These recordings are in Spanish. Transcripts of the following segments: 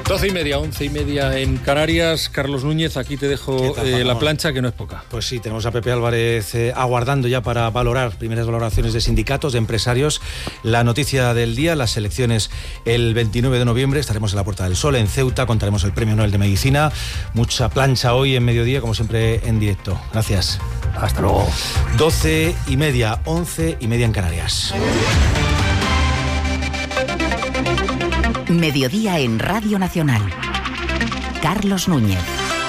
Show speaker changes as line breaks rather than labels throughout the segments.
12:30, 11:30 en Canarias. Carlos Núñez, aquí te dejo la plancha, que no es poca.
Pues sí, tenemos a Pepe Álvarez aguardando ya para valorar primeras valoraciones de sindicatos, de empresarios. La noticia del día, las elecciones el 29 de noviembre. Estaremos en la Puerta del Sol, en Ceuta, contaremos el Premio Nobel de Medicina. Mucha plancha hoy en mediodía, como siempre, en directo. Gracias.
Hasta luego.
12:30, 11:30 en Canarias.
Mediodía en Radio Nacional. Carlos Núñez.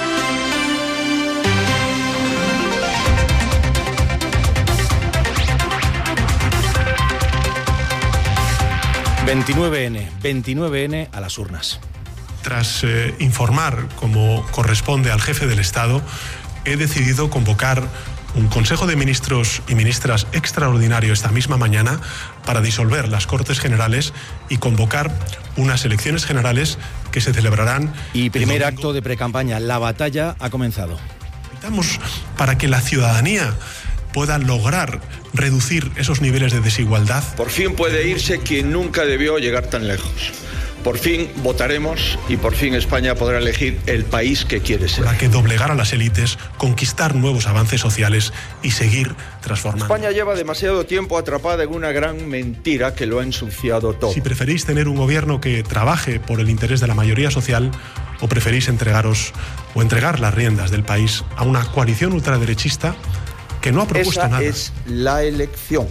...29N a las urnas.
Tras informar, como corresponde al jefe del Estado, he decidido convocar un Consejo de Ministros y Ministras extraordinario esta misma mañana para disolver las Cortes Generales y convocar unas elecciones generales que se celebrarán.
Y primer acto de precampaña, la batalla ha comenzado.
Necesitamos para que la ciudadanía pueda lograr reducir esos niveles de desigualdad.
Por fin puede irse quien nunca debió llegar tan lejos. Por fin votaremos y por fin España podrá elegir el país que quiere ser.
Para que doblegar a las élites, conquistar nuevos avances sociales y seguir transformando.
España lleva demasiado tiempo atrapada en una gran mentira que lo ha ensuciado todo.
Si preferís tener un gobierno que trabaje por el interés de la mayoría social, o preferís entregar las riendas del país a una coalición ultraderechista que no ha propuesto nada.
Esa es la elección.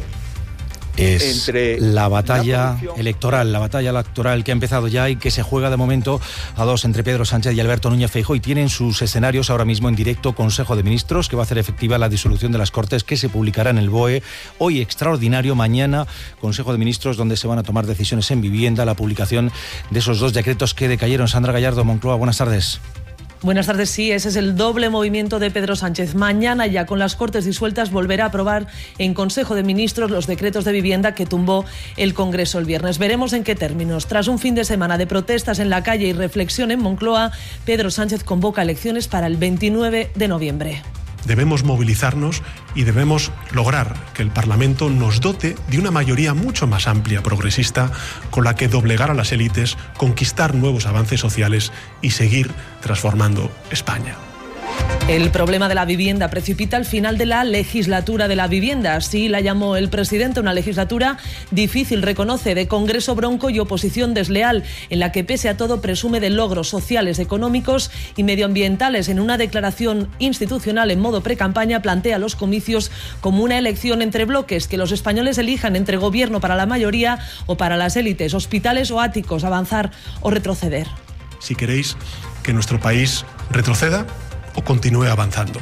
Es la batalla electoral que ha empezado ya y que se juega de momento a dos entre Pedro Sánchez y Alberto Núñez Feijóo, y tienen sus escenarios ahora mismo en directo. Consejo de Ministros, que va a hacer efectiva la disolución de las Cortes, que se publicará en el BOE. Hoy extraordinario, mañana Consejo de Ministros, donde se van a tomar decisiones en vivienda, la publicación de esos dos decretos que decayeron. Sandra Gallardo, Moncloa, buenas tardes.
Buenas tardes, sí, ese es el doble movimiento de Pedro Sánchez. Mañana, ya con las Cortes disueltas, volverá a aprobar en Consejo de Ministros los decretos de vivienda que tumbó el Congreso el viernes. Veremos en qué términos. Tras un fin de semana de protestas en la calle y reflexión en Moncloa, Pedro Sánchez convoca elecciones para el 29 de noviembre.
Debemos movilizarnos y debemos lograr que el Parlamento nos dote de una mayoría mucho más amplia, progresista, con la que doblegar a las élites, conquistar nuevos avances sociales y seguir transformando España.
El problema de la vivienda precipita el final de la legislatura de la vivienda. Así la llamó el presidente, una legislatura difícil, reconoce, de Congreso bronco y oposición desleal, en la que pese a todo presume de logros sociales, económicos y medioambientales. En una declaración institucional en modo precampaña plantea los comicios como una elección entre bloques, que los españoles elijan entre gobierno para la mayoría o para las élites, hospitales o áticos, avanzar o retroceder.
Si queréis que nuestro país retroceda o continúe avanzando.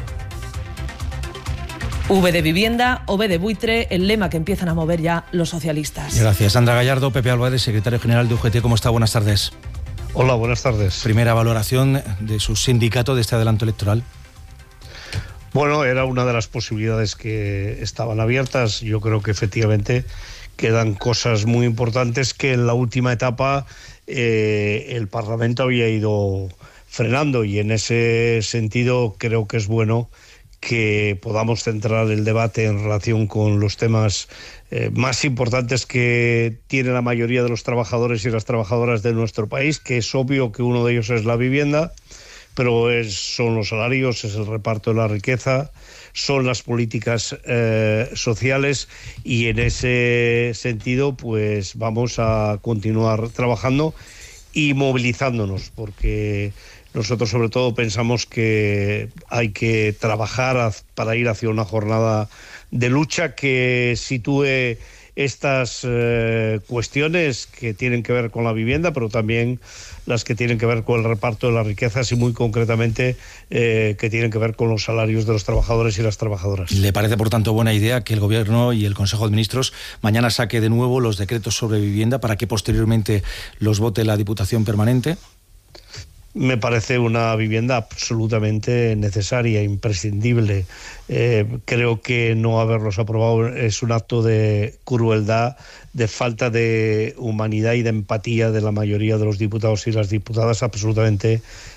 V de vivienda o V de buitre, el lema que empiezan a mover ya los socialistas.
Gracias, Sandra Gallardo. Pepe Álvarez, secretario general de UGT, ¿cómo está? Buenas tardes.
Hola, buenas tardes.
Primera valoración de su sindicato de este adelanto electoral.
Bueno, era una de las posibilidades que estaban abiertas. Yo creo que efectivamente quedan cosas muy importantes que en la última etapa el Parlamento había ido frenando, y en ese sentido creo que es bueno que podamos centrar el debate en relación con los temas más importantes que tiene la mayoría de los trabajadores y las trabajadoras de nuestro país, que es obvio que uno de ellos es la vivienda, pero son los salarios, es el reparto de la riqueza, son las políticas sociales, y en ese sentido pues vamos a continuar trabajando y movilizándonos, porque nosotros sobre todo pensamos que hay que trabajar para ir hacia una jornada de lucha que sitúe estas cuestiones que tienen que ver con la vivienda, pero también las que tienen que ver con el reparto de las riquezas y muy concretamente que tienen que ver con los salarios de los trabajadores y las trabajadoras.
¿Le parece, por tanto, buena idea que el Gobierno y el Consejo de Ministros mañana saque de nuevo los decretos sobre vivienda para que posteriormente los vote la Diputación Permanente?
Me parece una vivienda absolutamente necesaria, imprescindible. Creo que no haberlos aprobado es un acto de crueldad, de falta de humanidad y de empatía de la mayoría de los diputados y las diputadas absolutamente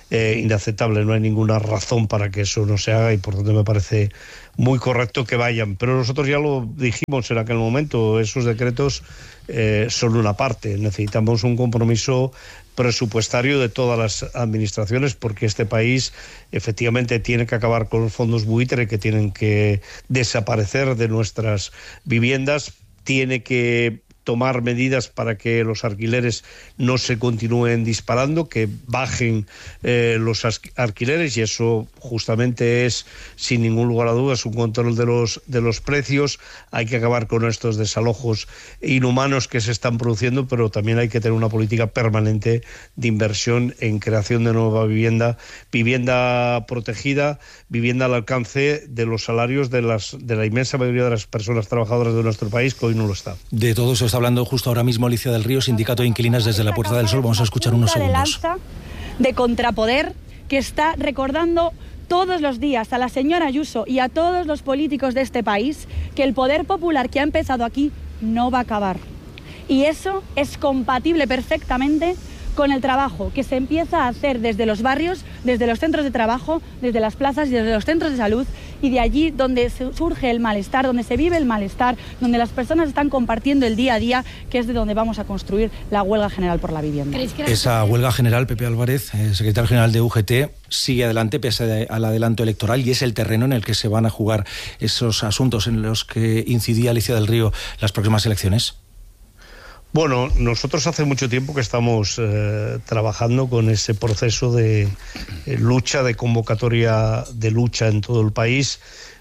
inaceptable. No hay ninguna razón para que eso no se haga y por tanto me parece muy correcto que vayan. Pero nosotros ya lo dijimos en aquel momento, esos decretos son una parte. Necesitamos un compromiso presupuestario de todas las administraciones porque este país efectivamente tiene que acabar con los fondos buitre que tienen que desaparecer de nuestras viviendas, tiene que tomar medidas para que los alquileres no se continúen disparando, que bajen los alquileres, y eso justamente es, sin ningún lugar a dudas, un control de los precios. Hay que acabar con estos desalojos inhumanos que se están produciendo, pero también hay que tener una política permanente de inversión en creación de nueva vivienda, vivienda protegida, vivienda al alcance de los salarios de la inmensa mayoría de las personas trabajadoras de nuestro país, que hoy no lo está.
De todo eso está hablando justo ahora mismo Alicia del Río, Sindicato de Inquilinas desde la Puerta del Sol. Vamos a escuchar unos segundos.
De contrapoder que está recordando todos los días a la señora Ayuso y a todos los políticos de este país que el poder popular que ha empezado aquí no va a acabar. Y eso es compatible perfectamente con el trabajo que se empieza a hacer desde los barrios, desde los centros de trabajo, desde las plazas y desde los centros de salud, y de allí donde surge el malestar, donde se vive el malestar, donde las personas están compartiendo el día a día, que es de donde vamos a construir la huelga general por la vivienda.
Esa huelga general, Pepe Álvarez, secretario general de UGT, sigue adelante pese al adelanto electoral, y es el terreno en el que se van a jugar esos asuntos en los que incidía Alicia del Río las próximas elecciones.
Bueno, nosotros hace mucho tiempo que estamos trabajando con ese proceso de lucha, de convocatoria de lucha en todo el país,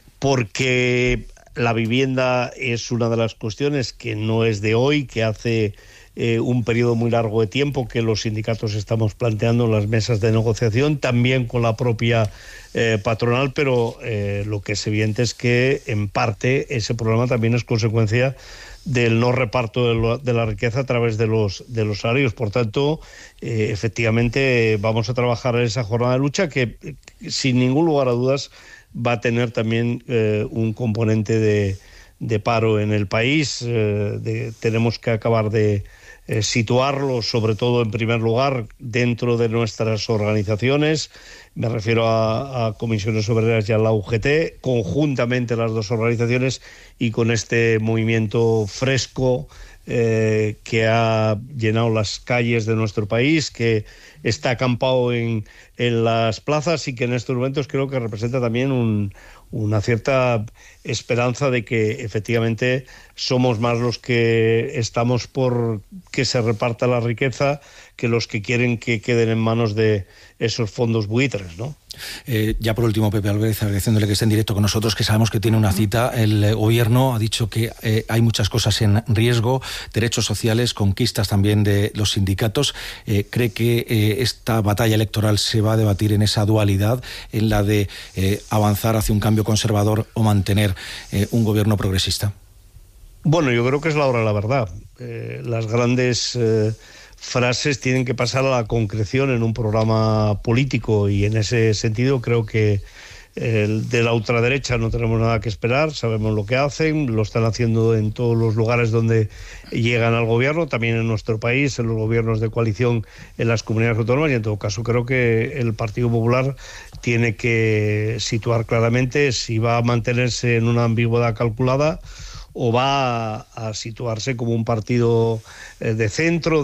porque la vivienda es una de las cuestiones que no es de hoy, que hace un periodo muy largo de tiempo que los sindicatos estamos planteando en las mesas de negociación, también con la propia patronal, pero lo que es evidente es que en parte ese problema también es consecuencia del no reparto de la riqueza a través de los salarios. Por tanto, efectivamente vamos a trabajar en esa jornada de lucha que sin ningún lugar a dudas va a tener también un componente de paro en el país. Tenemos que acabar de situarlo, sobre todo en primer lugar, dentro de nuestras organizaciones. Me refiero a Comisiones Obreras y a la UGT, conjuntamente las dos organizaciones, y con este movimiento fresco que ha llenado las calles de nuestro país, que está acampado en las plazas y que en estos momentos creo que representa también una cierta esperanza de que efectivamente somos más los que estamos por que se reparta la riqueza que los que quieren que queden en manos de esos fondos buitres, ¿no?
Ya por último, Pepe Álvarez, agradeciéndole que esté en directo con nosotros, que sabemos que tiene una cita. El gobierno ha dicho que hay muchas cosas en riesgo, derechos sociales, conquistas también de los sindicatos. ¿Cree que esta batalla electoral se va a debatir en esa dualidad, en la de avanzar hacia un cambio conservador o mantener un gobierno progresista?
Bueno, yo creo que es la hora de la verdad. Las grandes frases tienen que pasar a la concreción en un programa político, y en ese sentido creo que de la ultraderecha no tenemos nada que esperar. Sabemos lo que hacen, lo están haciendo en todos los lugares donde llegan al gobierno, también en nuestro país, en los gobiernos de coalición en las comunidades autónomas, y en todo caso creo que el Partido Popular tiene que situar claramente si va a mantenerse en una ambigüedad calculada o va a situarse como un partido de centro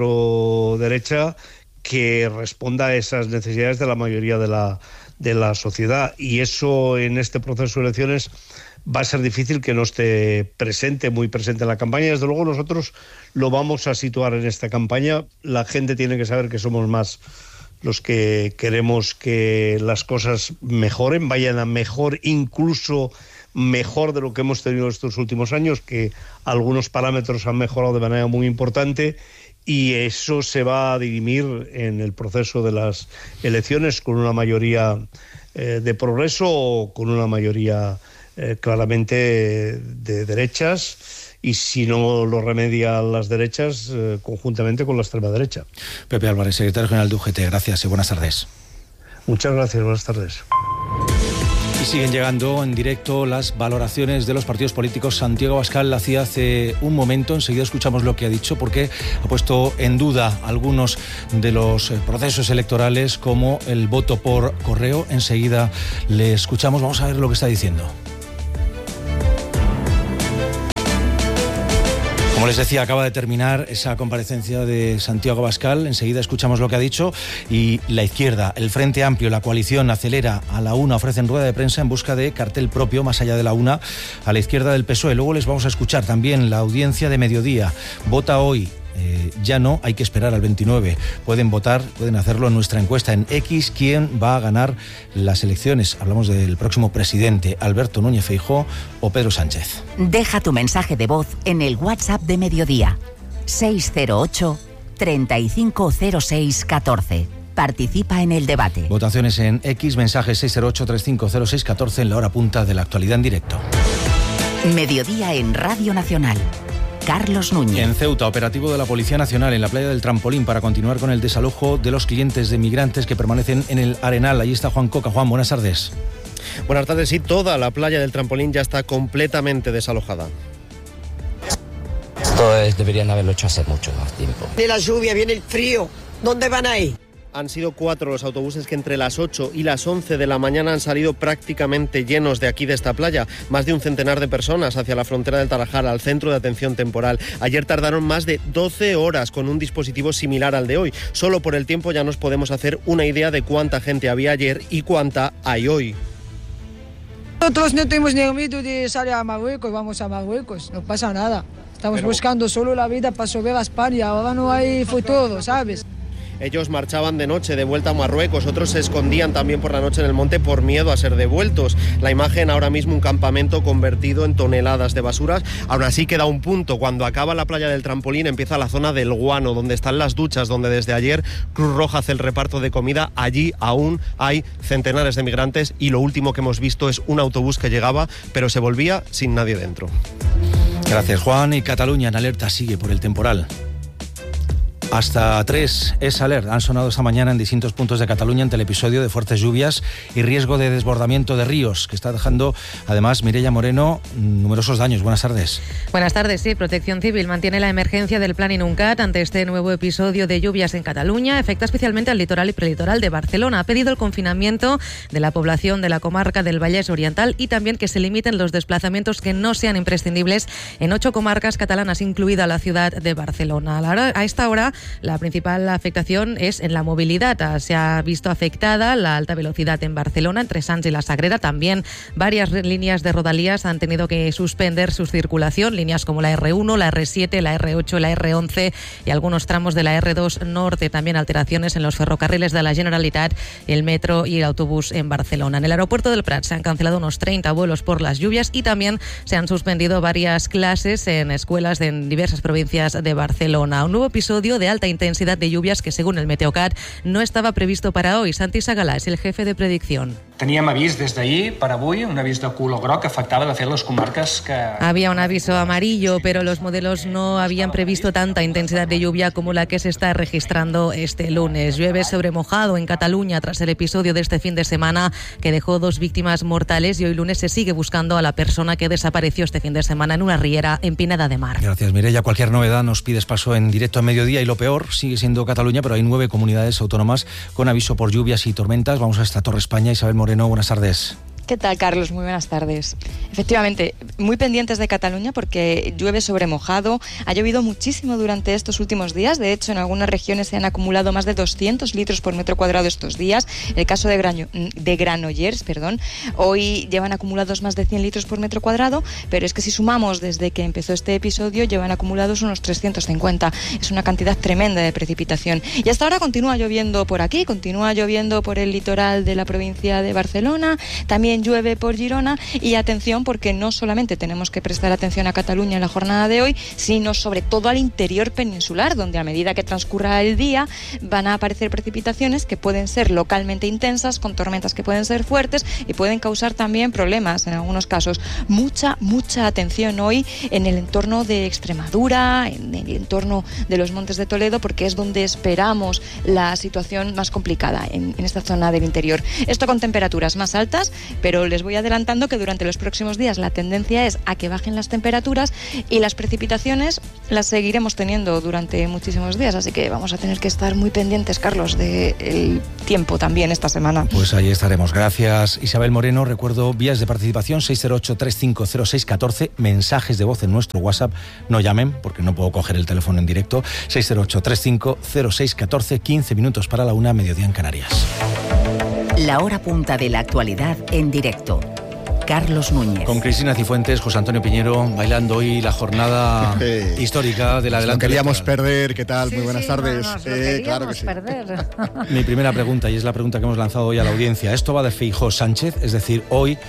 derecha, que responda a esas necesidades de la mayoría de la sociedad. Y eso, en este proceso de elecciones, va a ser difícil que no esté muy presente en la campaña. Desde luego nosotros lo vamos a situar en esta campaña. La gente tiene que saber que somos más los que queremos que las cosas mejoren, vayan a mejor, incluso mejor de lo que hemos tenido estos últimos años, que algunos parámetros han mejorado de manera muy importante, y eso se va a dirimir en el proceso de las elecciones con una mayoría de progreso o con una mayoría claramente de derechas, y si no lo remedian las derechas, conjuntamente con la extrema derecha.
Pepe Álvarez, secretario general de UGT, gracias y buenas tardes.
Muchas gracias, buenas tardes.
Y siguen llegando en directo las valoraciones de los partidos políticos. Santiago Abascal la hacía hace un momento, enseguida escuchamos lo que ha dicho, porque ha puesto en duda algunos de los procesos electorales, como el voto por correo. Enseguida le escuchamos, vamos a ver lo que está diciendo. Como les decía, acaba de terminar esa comparecencia de Santiago Abascal. Enseguida escuchamos lo que ha dicho. Y la izquierda, el Frente Amplio, la coalición Acelera, a la una ofrecen rueda de prensa en busca de cartel propio, más allá de la una, a la izquierda del PSOE. Luego les vamos a escuchar también la audiencia de mediodía. Vota hoy. Ya no, hay que esperar al 29. Pueden votar, pueden hacerlo en nuestra encuesta en X, quién va a ganar las elecciones. Hablamos del próximo presidente, Alberto Núñez Feijóo o Pedro Sánchez.
Deja tu mensaje de voz en el WhatsApp de Mediodía. 608 350614. Participa en el debate.
Votaciones en X, mensaje 608-350614 en la hora punta de la actualidad en directo.
Mediodía en Radio Nacional. Carlos Núñez.
En Ceuta, operativo de la Policía Nacional en la playa del Trampolín para continuar con el desalojo de los clientes de migrantes que permanecen en el Arenal. Allí está Juan Coca. Juan, buenas tardes.
Buenas tardes. Sí, toda la playa del Trampolín ya está completamente desalojada.
Esto deberían haberlo hecho hace mucho más tiempo.
Viene la lluvia, viene el frío. ¿Dónde van a ir?
Han sido 4 los autobuses que entre las 8 y las 11 de la mañana han salido prácticamente llenos de aquí, de esta playa. Más de un centenar de personas hacia la frontera del Tarajal, al centro de atención temporal. Ayer tardaron más de 12 horas con un dispositivo similar al de hoy. Solo por el tiempo ya nos podemos hacer una idea de cuánta gente había ayer y cuánta hay hoy.
Nosotros no tenemos ni miedo de salir a Marruecos, vamos a Marruecos, no pasa nada. Estamos buscando solo la vida para subir a España, ahora no hay futuro, ¿sabes?
Ellos marchaban de noche de vuelta a Marruecos, otros se escondían también por la noche en el monte por miedo a ser devueltos. La imagen ahora mismo, un campamento convertido en toneladas de basuras. Aún así queda un punto. Cuando acaba la playa del Trampolín empieza la zona del Guano, donde están las duchas, donde desde ayer Cruz Roja hace el reparto de comida. Allí aún hay centenares de migrantes y lo último que hemos visto es un autobús que llegaba, pero se volvía sin nadie dentro.
Gracias, Juan. Y Cataluña en alerta sigue por el temporal. Hasta 3 es alert. Han sonado esta mañana en distintos puntos de Cataluña ante el episodio de fuertes lluvias y riesgo de desbordamiento de ríos, que está dejando, además, Mireia Moreno, numerosos daños. Buenas tardes.
Buenas tardes. Sí, Protección Civil mantiene la emergencia del Plan Inuncat ante este nuevo episodio de lluvias en Cataluña. Afecta especialmente al litoral y prelitoral de Barcelona. Ha pedido el confinamiento de la población de la comarca del Vallès Oriental y también que se limiten los desplazamientos que no sean imprescindibles en 8 comarcas catalanas, incluida la ciudad de Barcelona. A esta hora, la principal afectación es en la movilidad. Se ha visto afectada la alta velocidad en Barcelona, entre Sants y la Sagrera. También varias líneas de Rodalías han tenido que suspender su circulación. Líneas como la R1, la R7, la R8, la R11 y algunos tramos de la R2 Norte. También alteraciones en los ferrocarriles de la Generalitat, el metro y el autobús en Barcelona. En el aeropuerto del Prat se han cancelado unos 30 vuelos por las lluvias y también se han suspendido varias clases en escuelas en diversas provincias de Barcelona. Un nuevo episodio de alta intensidad de lluvias que, según el Meteocat, no estava previsto para hoy. Santi Segalà és el jefe de predicción.
Teníem avís des d'ahir per avui, un avís de color groc que afectava de fet les comarques que...
Había un aviso amarillo, pero los modelos no habían previsto tanta intensidad de lluvia como la que se está registrando este lunes. Llueve sobre mojado en Cataluña tras el episodio de este fin de semana que dejó 2 víctimas mortales y hoy lunes se sigue buscando a la persona que desapareció este fin de semana en una riera en Pineda de Mar.
Gracias, Mireia. Cualquier novedad nos pides paso en directo a mediodía y lo peor sigue siendo Cataluña, pero hay 9 comunidades autónomas con aviso por lluvias y tormentas. Vamos hasta Torre España. Isabel Moreno, buenas tardes.
¿Qué tal, Carlos? Muy buenas tardes. Efectivamente, muy pendientes de Cataluña porque llueve sobre mojado. Ha llovido muchísimo durante estos últimos días. De hecho, en algunas regiones se han acumulado más de 200 litros por metro cuadrado estos días. El caso de Granollers, hoy llevan acumulados más de 100 litros por metro cuadrado, pero es que si sumamos desde que empezó este episodio, llevan acumulados unos 350. Es una cantidad tremenda de precipitación. Y hasta ahora continúa lloviendo por aquí, continúa lloviendo por el litoral de la provincia de Barcelona, también llueve por Girona y atención porque no solamente tenemos que prestar atención a Cataluña en la jornada de hoy, sino sobre todo al interior peninsular, donde a medida que transcurra el día van a aparecer precipitaciones que pueden ser localmente intensas, con tormentas que pueden ser fuertes y pueden causar también problemas en algunos casos. Mucha atención hoy en el entorno de Extremadura, en el entorno de los Montes de Toledo, porque es donde esperamos la situación más complicada en esta zona del interior. Esto con temperaturas más altas, pero les voy adelantando que durante los próximos días la tendencia es a que bajen las temperaturas y las precipitaciones las seguiremos teniendo durante muchísimos días, así que vamos a tener que estar muy pendientes, Carlos, del tiempo también esta semana.
Pues ahí estaremos. Gracias, Isabel Moreno. Recuerdo vías de participación: 608-350614, mensajes de voz en nuestro WhatsApp. No llamen porque no puedo coger el teléfono en directo. 608-350614, 15 minutos para la 1, mediodía en Canarias.
La hora punta de la actualidad en directo. Carlos Núñez.
Con Cristina Cifuentes, José Antonio Piñero, bailando hoy la jornada histórica del adelante.
Lo queríamos
electoral.
perder, ¿qué tal? Muy buenas tardes.
Claro que sí. Perder.
Mi primera pregunta, y es la pregunta que hemos lanzado hoy a la audiencia. ¿Esto va de Feijóo-Sánchez? Es decir, hoy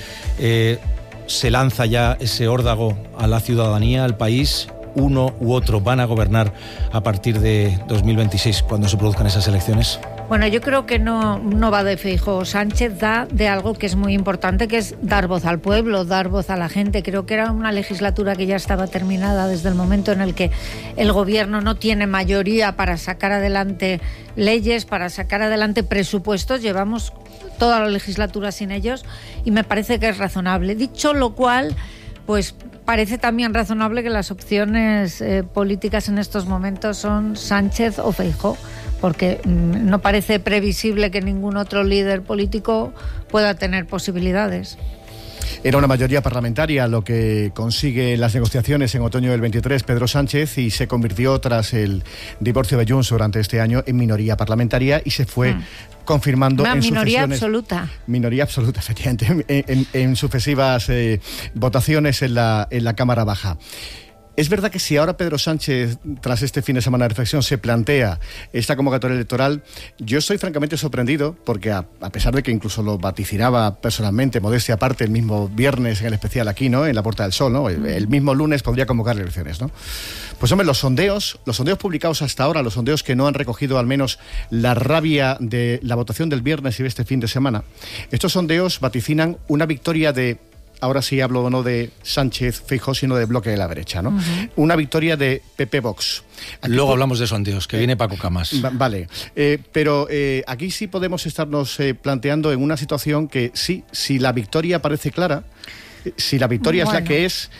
se lanza ya ese órdago a la ciudadanía, al país. Uno u otro van a gobernar a partir de 2026, cuando se produzcan esas elecciones.
Bueno, yo creo que no va de Feijóo. Sánchez da de algo que es muy importante, que es dar voz al pueblo, dar voz a la gente. Creo que era una legislatura que ya estaba terminada desde el momento en el que el gobierno no tiene mayoría para sacar adelante leyes, para sacar adelante presupuestos. Llevamos toda la legislatura sin ellos y me parece que es razonable. Dicho lo cual, pues parece también razonable que las opciones políticas en estos momentos son Sánchez o Feijóo, porque no parece previsible que ningún otro líder político pueda tener posibilidades.
Era una mayoría parlamentaria lo que consigue las negociaciones en otoño del 23 Pedro Sánchez, y se convirtió, tras el divorcio de Junts durante este año, en minoría parlamentaria y se fue confirmando en
minoría
sucesiones,
absoluta.
Minoría absoluta, efectivamente, en sucesivas votaciones en la Cámara Baja. Es verdad que si ahora Pedro Sánchez, tras este fin de semana de reflexión, se plantea esta convocatoria electoral, yo estoy francamente sorprendido, porque a pesar de que incluso lo vaticinaba personalmente, modestia aparte, el mismo viernes en el especial aquí, ¿no?, en la Puerta del Sol, ¿no?, el mismo lunes podría convocar elecciones, ¿no? Pues hombre, los sondeos publicados hasta ahora, los sondeos que no han recogido al menos la rabia de la votación del viernes y de este fin de semana, estos sondeos vaticinan una victoria de... Ahora sí hablo no de Sánchez, Feijóo, sino de bloque de la derecha, ¿no? Una victoria de PP-Vox.
Luego hablamos de sondeos, que viene Paco Camas.
Vale, pero aquí sí podemos estarnos planteando en una situación que sí, si la victoria parece clara, si la victoria es la que es,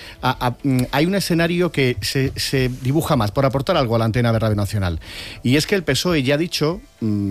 hay un escenario que se dibuja más, por aportar algo a la antena de Radio Nacional. Y es que el PSOE ya ha dicho,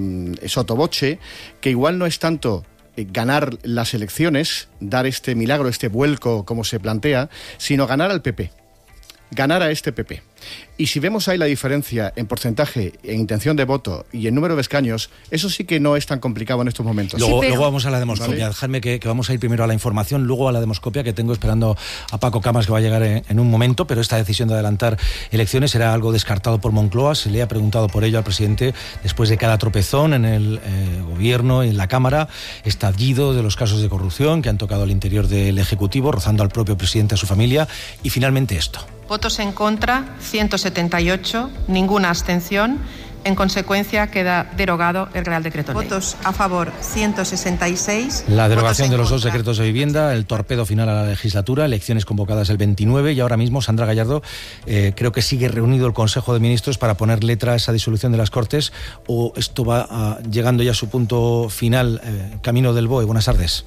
sottovoce, que igual no es tanto ganar las elecciones, dar este milagro, este vuelco como se plantea, sino ganar al PP, ganar a este PP. Y si vemos ahí la diferencia en porcentaje, en intención de voto y en número de escaños, eso sí que no es tan complicado en estos momentos.
Luego vamos a la demoscopia. ¿Vale? Dejadme que vamos a ir primero a la información, luego a la demoscopia, que tengo esperando a Paco Camas, que va a llegar en un momento, pero esta decisión de adelantar elecciones era algo descartado por Moncloa. Se le ha preguntado por ello al presidente después de cada tropezón en el gobierno, en la Cámara, estallido de los casos de corrupción que han tocado al interior del Ejecutivo, rozando al propio presidente, a su familia, y finalmente esto.
Votos en contra, 178, ninguna abstención. En consecuencia, queda derogado el Real Decreto Ley. Votos a favor, 166.
La derogación de los dos decretos de vivienda, el torpedo final a la legislatura, elecciones convocadas el 29, y ahora mismo Sandra Gallardo, creo que sigue reunido el Consejo de Ministros para poner letra a esa disolución de las Cortes, o esto va llegando ya a su punto final, camino del BOE. Buenas tardes.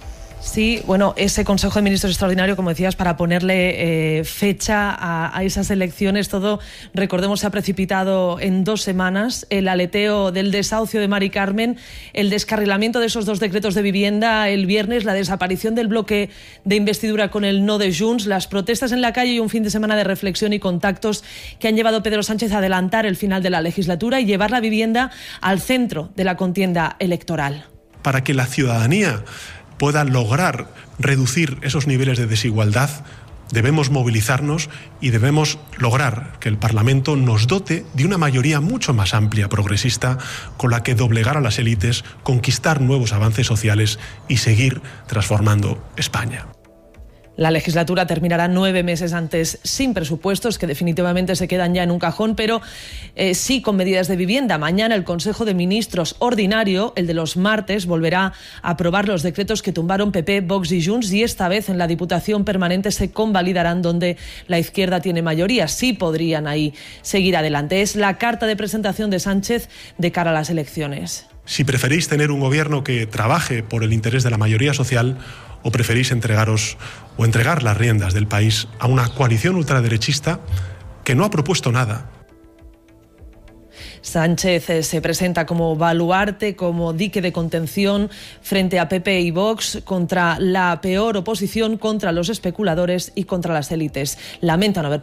Sí, bueno, ese Consejo de Ministros extraordinario, como decías, para ponerle fecha a esas elecciones, todo, recordemos, se ha precipitado en 2 semanas. El aleteo del desahucio de Mari Carmen, el descarrilamiento de esos 2 decretos de vivienda el viernes, la desaparición del bloque de investidura con el no de Junts, las protestas en la calle y un fin de semana de reflexión y contactos que han llevado a Pedro Sánchez a adelantar el final de la legislatura y llevar la vivienda al centro de la contienda electoral.
Para que la ciudadanía pueda lograr reducir esos niveles de desigualdad, debemos movilizarnos y debemos lograr que el Parlamento nos dote de una mayoría mucho más amplia, progresista, con la que doblegar a las élites, conquistar nuevos avances sociales y seguir transformando España.
La legislatura terminará 9 meses antes sin presupuestos, que definitivamente se quedan ya en un cajón, pero sí con medidas de vivienda. Mañana el Consejo de Ministros ordinario, el de los martes, volverá a aprobar los decretos que tumbaron PP, Vox y Junts, y esta vez en la Diputación Permanente se convalidarán donde la izquierda tiene mayoría. Sí podrían ahí seguir adelante. Es la carta de presentación de Sánchez de cara a las elecciones.
si preferís tener un gobierno que trabaje por el interés de la mayoría social o preferís entregar las riendas del país a una coalición ultraderechista que no ha propuesto nada.
Sánchez se presenta como baluarte, como dique de contención frente a PP y Vox contra la peor oposición, contra los especuladores y contra las élites. Lamenta no haber